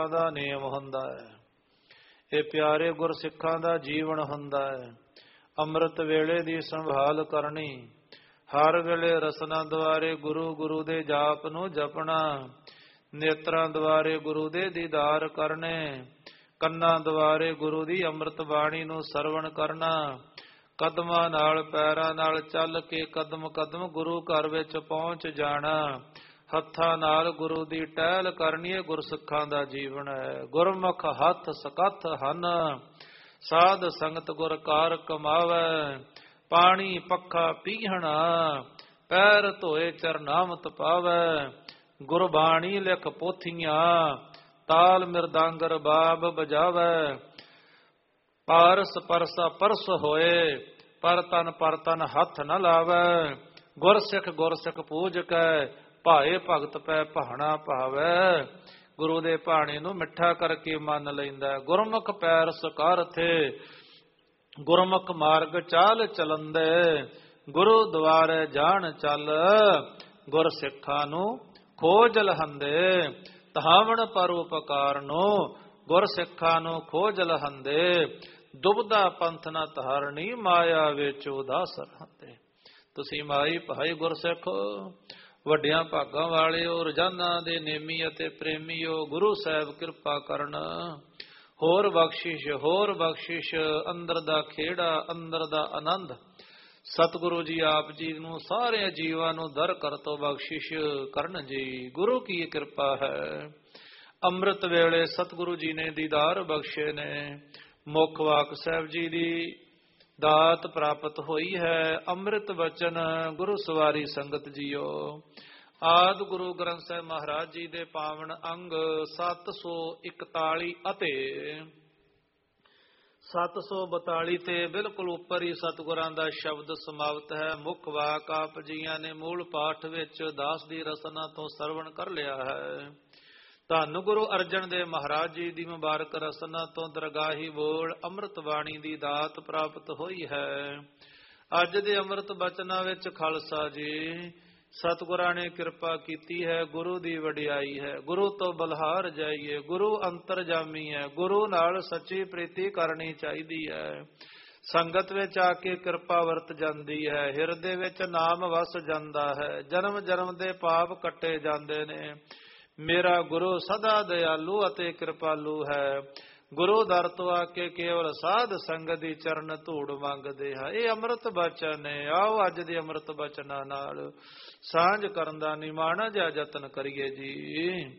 ਦਾ ਨੇਮ ਹੁੰਦਾ ਹੈ। ਇਹ ਪਿਆਰੇ ਗੁਰਸਿੱਖਾਂ ਦਾ ਜੀਵਨ ਹੁੰਦਾ ਹੈ। ਅੰਮ੍ਰਿਤ ਵੇਲੇ ਦੀ ਸੰਭਾਲ ਕਰਨੀ, ਹਰ ਵੇਲੇ ਰਸਨਾ ਦੁਆਰੇ ਗੁਰੂ ਗੁਰੂ ਦੇ ਜਾਪ ਨੂੰ ਜਪਣਾ, ਨੇਤਰਾਂ ਦੁਆਰੇ ਗੁਰੂ ਦੇ ਦੀਦਾਰ ਕਰਨੇ, ਕੰਨਾਂ ਦੁਆਰੇ ਗੁਰੂ ਦੀ ਅੰਮ੍ਰਿਤ ਬਾਣੀ ਨੂੰ ਸਰਵਣ ਕਰਨਾ, ਕਦਮਾਂ ਨਾਲ ਪੈਰਾਂ ਨਾਲ ਚੱਲ ਕੇ ਕਦਮ ਕਦਮ ਗੁਰੂ ਘਰ ਵਿੱਚ ਪਹੁੰਚ ਜਾਣਾ, ਹੱਥਾਂ ਨਾਲ ਗੁਰੂ ਦੀ ਟਹਿਲ ਕਰਨੀ। ਹੈ ਗੁਰਸਿੱਖਾਂ ਦਾ ਜੀਵਨ ਹੈ। ਗੁਰਮੁਖ ਹੱਥ ਸਕੱਥ ਹਨ, ਸਾਧ ਸੰਗਤ ਗੁਰ ਕਾਰ ਕਮਾਵੈ, ਪਾਣੀ ਪੱਖਾ ਪੀਹਣਾ, ਪੈਰ ਧੋਏ ਚਰਨਾਮਤ ਪਾਵੈ, ਗੁਰਬਾਣੀ ਲਿਖ ਪੋਥੀਆਂ, ਤਾਲ ਮਿਰਦਾਂਗ ਰਬਾਬ ਬਜਾਵੈ, ਪਾਰਸ ਪਰਸਾ ਪਰਸ ਹੋਏ, ਪਰ ਤਨ ਹੱਥ ਨ ਲਾਵੈ, ਗੁਰਸਿੱਖ ਪੂਜ ਕੈ, ਭਾਏ ਭਗਤ ਪੈ ਭਾਣਾ ਭਾਵੈ। ਗੁਰੂ ਦੇ ਭਾਣੇ ਨੂੰ ਮਿੱਠਾ ਕਰਕੇ ਮੰਨ ਲੈਂਦਾ। ਗੁਰਮੁਖ ਪੈਰ ਸਕਾਰ ਥੇ, ਗੁਰਮੁਖ ਮਾਰਗ ਚਾਲ ਚਲੰਦੇ, ਗੁਰੂ ਦੁਆਰੇ ਜਾਣ ਚੱਲ, ਗੁਰਸਿੱਖਾਂ ਨੂੰ ਖੋਜ ਲਹੰਦੇ, ਤਹਾਵਣ ਪਰਉਪਕਾਰ ਨੂੰ, ਗੁਰਸਿੱਖਾਂ ਨੂੰ ਖੋਜ ਲਹੰਦੇ, ਦੁਬਦਾ ਪੰਥ ਨਾ ਧਾਰਨੀ, ਮਾਇਆ ਵਿੱਚ ਉਦਾਸ ਰਹੰਦੇ। ਤੁਸੀਂ ਮਾਈ ਭਾਈ ਗੁਰਸਿੱਖ ਵੱਡਿਆਂ ਭਾਗਾਂ ਵਾਲਿਓ, ਰੋਜ਼ਾਨਾ ਦੇ ਨੇਮੀ ਅਤੇ ਪ੍ਰੇਮੀਓ, ਗੁਰੂ ਸਾਹਿਬ ਕਿਰਪਾ ਕਰਨ, ਹੋਰ ਬਖਸ਼ਿਸ਼, ਅੰਦਰ ਦਾ ਖੇੜਾ, ਅੰਦਰ ਦਾ ਆਨੰਦ ਸਤਿਗੁਰੂ ਜੀ ਆਪ ਜੀ ਨੂੰ, ਸਾਰੇ ਜੀਵਾਂ ਨੂੰ ਦਰ ਕਰ ਤੋਂ ਬਖਸ਼ਿਸ਼ ਕਰਨ ਜੀ। ਗੁਰੂ ਕੀ ਕਿਰਪਾ ਹੈ। ਅੰਮ੍ਰਿਤ ਵੇਲੇ ਸਤਿਗੁਰੂ ਜੀ ਨੇ ਦੀਦਾਰ ਬਖਸ਼ੇ ਨੇ। ਮੁੱਖ ਵਾਕ ਸਾਹਿਬ ਜੀ ਦੀ ਦਾਤ ਪ੍ਰਾਪਤ ਹੋਈ ਹੈ। ਅੰਮ੍ਰਿਤ ਬਚਨ ਗੁਰੂ ਸਵਾਰੀ ਸੰਗਤ ਜੀਓ, ਆਦਿ ਗੁਰੂ ਗ੍ਰੰਥ ਸਾਹਿਬ ਮਹਾਰਾਜ ਜੀ ਦੇ ਪਾਵਨ ਅੰਗ 741 ਅਤੇ 742 ਤੇ ਬਿਲਕੁਲ ਉੱਪਰ ਹੀ ਸਤਿਗੁਰਾਂ ਦਾ ਸ਼ਬਦ ਸਮਾਪਤ ਹੈ। ਮੁੱਖ ਵਾਕ ਆਪ ਜੀਆਂ ਨੇ ਮੂਲ ਪਾਠ ਵਿੱਚ ਦਾਸ ਦੀ ਰਸਨਾ ਤੋਂ ਸਰਵਣ ਕਰ ਲਿਆ ਹੈ। ਧੰਨ ਗੁਰੂ ਅਰਜਨ ਦੇਵ ਮਹਾਰਾਜ ਜੀ ਦੀ ਮੁਬਾਰਕ ਰਸਨਾ ਤੋਂ ਦਰਗਾਹੀ ਬੋਲ ਅੰਮ੍ਰਿਤ ਬਾਣੀ ਦੀ ਦਾਤ ਪ੍ਰਾਪਤ ਹੋਈ ਹੈ। ਅੱਜ ਦੇ ਅੰਮ੍ਰਿਤ ਬਚਨਾਂ ਵਿੱਚ ਖਾਲਸਾ ਜੀ ਸਤਿਗੁਰਾਂ ਨੇ ਕਿਰਪਾ ਕੀਤੀ ਹੈ। ਗੁਰੂ ਦੀ ਵਡਿਆਈ ਹੈ। ਗੁਰੂ ਤੋਂ ਬਲਹਾਰ ਜਾਈਏ। ਗੁਰੂ ਅੰਤਰਜਾਮੀ ਹੈ। ਗੁਰੂ ਨਾਲ ਸੱਚੀ ਪ੍ਰੀਤੀ ਕਰਨੀ ਚਾਹੀਦੀ ਹੈ। ਸੰਗਤ ਵਿੱਚ ਆ ਕੇ ਕਿਰਪਾ ਵਰਤ ਜਾਂਦੀ ਹੈ। ਹਿਰਦੇ ਵਿੱਚ ਨਾਮ ਵਸ ਜਾਂਦਾ ਹੈ। ਜਨਮ ਜਨਮ ਦੇ ਪਾਪ ਕੱਟੇ ਜਾਂਦੇ ਨੇ। ਮੇਰਾ ਗੁਰੂ ਸਦਾ ਦਇਆਲੂ ਅਤੇ ਕਿਰਪਾਲੂ ਹੈ। ਗੁਰੂ ਦਰ ਤੋਂ ਆ ਕੇ ਕੇਵਲ ਸਾਧ ਸੰਗਤ ਦੀ ਚਰਨ ਧੂੜ ਮੰਗਦੇ ਹਾਂ। ਇਹ ਅੰਮ੍ਰਿਤ ਬਚਨ ਹੈ। ਆਓ ਅੱਜ ਦੇ ਅੰਮ੍ਰਿਤ ਬਚਨਾਂ ਨਾਲ ਸਾਂਝ ਕਰਨ ਦਾ ਨਿਮਾਣਾ ਜਿਹਾ ਯਤਨ ਕਰੀਏ ਜੀ।